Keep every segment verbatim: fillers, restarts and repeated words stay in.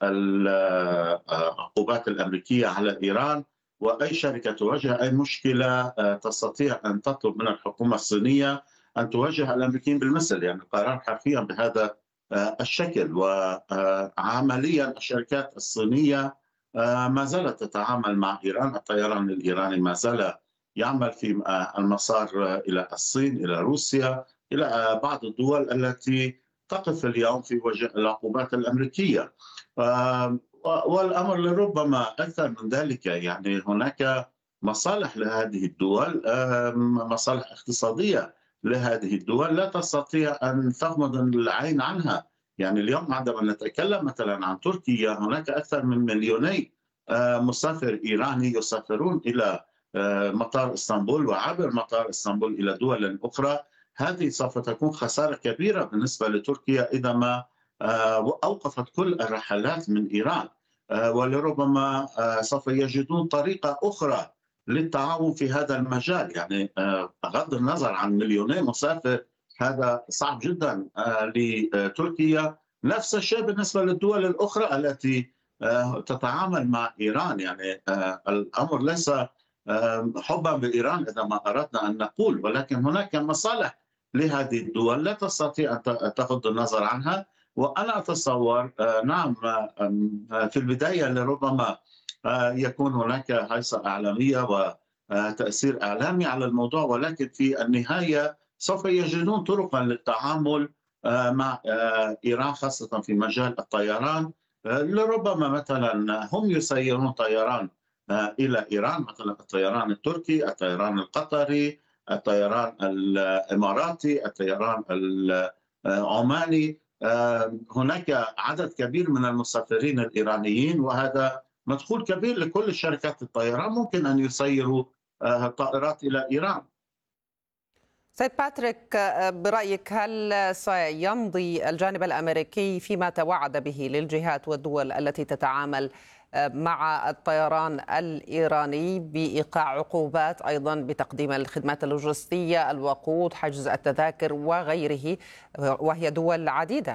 العقوبات الأمريكية على إيران، وأي شركة تواجه أي مشكلة آه، تستطيع أن تطلب من الحكومة الصينية أن تواجه الأمريكيين بالمثل. يعني القرار حرفيا بهذا آه، الشكل. وعمليا الشركات الصينية آه، ما زالت تتعامل مع إيران. الطيران الإيراني ما زال يعمل في آه، المسار آه، إلى الصين، إلى روسيا، إلى آه، بعض الدول التي تقف اليوم في وجه العقوبات الأمريكية. آه، والأمر لربما أكثر من ذلك. يعني هناك مصالح لهذه الدول، آه، مصالح اقتصادية لهذه الدول لا تستطيع أن تغمض العين عنها. يعني اليوم عندما نتكلم مثلا عن تركيا، هناك أكثر من مليوني آه، مسافر إيراني يسافرون إلى آه، مطار اسطنبول وعبر مطار اسطنبول إلى دول أخرى. هذه سوف تكون خسارة كبيرة بالنسبة لتركيا إذا ما آه، أوقفت كل الرحلات من إيران. آه، ولربما آه، سوف يجدون طريقة أخرى للتعاون في هذا المجال. يعني آه، بغض النظر عن مليوني مسافر، هذا صعب جدا آه، لتركيا. نفس الشيء بالنسبة للدول الأخرى التي آه، تتعامل مع إيران. يعني آه، الأمر ليس آه، حبا بإيران إذا ما أردنا أن نقول، ولكن هناك مصالح لهذه الدول لا تستطيع أن ت- تغض النظر عنها. وأنا أتصور آه، نعم آه، آه، في البداية لربما آه، يكون هناك هيصة إعلامية وتأثير إعلامي على الموضوع، ولكن في النهاية سوف يجدون طرقا للتعامل آه، مع آه، إيران، خاصة في مجال الطيران. آه، لربما مثلا هم يسيرون طيران آه، إلى إيران، مثلا الطيران التركي، الطيران القطري، الطيران الإماراتي، الطيران العماني. آه، هناك عدد كبير من المسافرين الإيرانيين، وهذا مدخول كبير لكل شركات الطيران، ممكن أن يسيروا آه، طائرات إلى إيران. سيد باتريك، برأيك هل سيمضي الجانب الأمريكي فيما توعد به للجهات والدول التي تتعامل مع الطيران الإيراني بإيقاع عقوبات، أيضا بتقديم الخدمات اللوجستية، الوقود، حجز التذاكر وغيره، وهي دول عديدة؟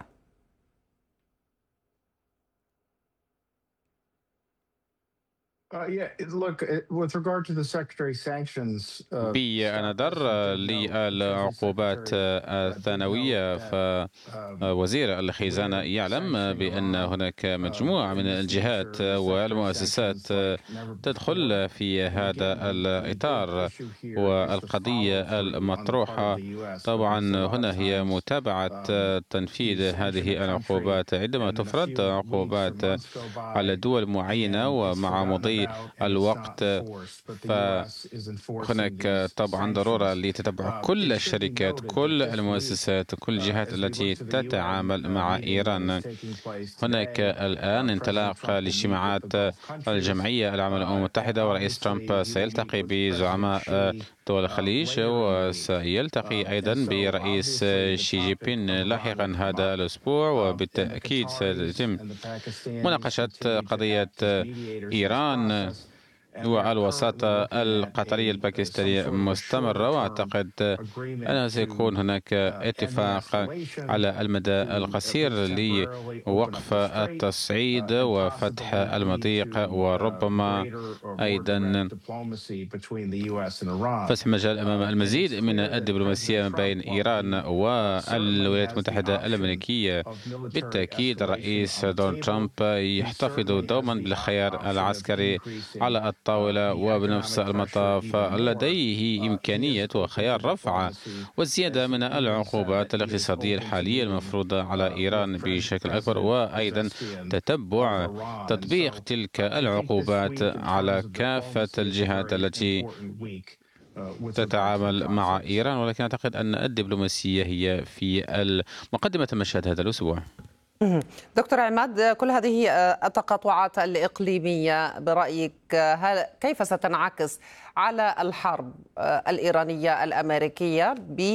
Uh, yeah, it- look, it- with regard to the secretary sanctions uh, stuff, بالنظر as you did note, the Treasury للعقوبات Secretary uh, did note الثانوية، that um, فوزير الخزانة we're يعلم sanctioning بأن Iran هناك um, مجموعة in من the الجهات future, secretary والمؤسسات sanctions like never before. تدخل في And هذا again, the, the big الإطار. issue here is the والقضية follow-through on the part of المطروحة the U S, طبعا because a lot of هنا هي times متابعة um, you تنفيذ sanction a هذه country العقوبات. عندما and then a تفرض few weeks or عقوبات months go على by دول معينة and it's ومع forgotten مضي about and it's not الوقت، enforced, but the U S is enforcing هناك these طبعا ضرورة sanctions. لتتبع Uh, كل it should be الشركات، noted that كل this week, المؤسسات، كل uh, الجهات as we look التي to the U N تتعامل uh, مع meeting that is إيران. taking place هناك today, الآن uh, President انطلاق Trump will meet with the لاجتماعات Gulf countries, الجمعية العامة للأمم uh, and المتحدة، ورئيس obviously ترامب he will meet سيلتقي with President بزعماء Xi دول uh, الخليج، later in the week. وسيلتقي Um, أيضا and so برئيس obviously the شي جين topic بين of Iran will لاحقا come هذا up. الأسبوع. Um, and the وبالتأكيد Qataris سيتم and the Pakistanis مناقشة continue to قضية act as mediators in this إيران process. And we are currently والوساطة looking at القطرية a uh, some الباكستانية sort of a مستمرة. shorter term وأعتقد agreement أنه to سيكون هناك uh, end the اتفاق escalation, على المدى to at القصير least temporarily open up لوقف the strait, التصعيد uh, and وفتح possibly lead المضيق، to uh, وربما greater or more direct أيضا diplomacy between the U S and Iran. فتح مجال أمام Um, and المزيد it's من clear that الدبلوماسية President ما Trump, بين while إيران he uh, certainly والولايات has the المتحدة option الأمريكية، of military بالتأكيد escalation الرئيس on the دونالد table, ترامب he يحتفظ certainly has دوما the o- بالخيار option of العسكري increasing على uh, الطاولة. the وبنفس economic pressure المطاف even more. لديه Uh, he is إمكانية open to وخيار رفع diplomacy, والزيادة as من he even said العقوبات that he is الاقتصادية open to الحالية meeting المفروضة على uh, with إيران pres- بشكل أكبر، President وأيضا Pezeshkian of تتبع Iran. And تطبيق so تلك uh, I think this العقوبات week, in على terms of كافة diplomacy, is a الجهات very التي important week uh, with regard to the تتعامل مع conflicts. إيران. ولكن أعتقد أن الدبلوماسية هي في مقدمة المشهد هذا الأسبوع. مهم. دكتور عماد، كل هذه التقاطعات الإقليمية برأيك هل كيف ستنعكس على الحرب الإيرانية الأمريكية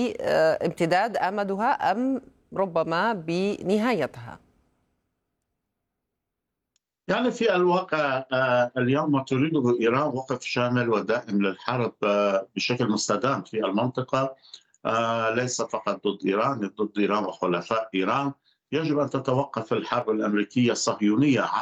بامتداد أمدها أم ربما بنهايتها؟ يعني في الواقع آه، اليوم ما تريده إيران وقف شامل ودائم للحرب آه، بشكل مستدام في المنطقة. آه، ليس فقط ضد إيران، ضد إيران وحلفاء إيران. يجب أن تتوقف الحرب الأمريكية الصهيونية